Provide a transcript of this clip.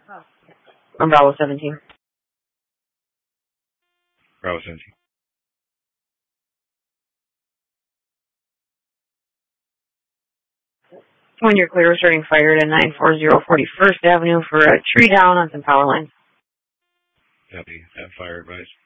Bravo 17. Bravo 17. When you're clear, starting fire at 940 41st Avenue for a tree down on some power lines. Copy. Have fire advice.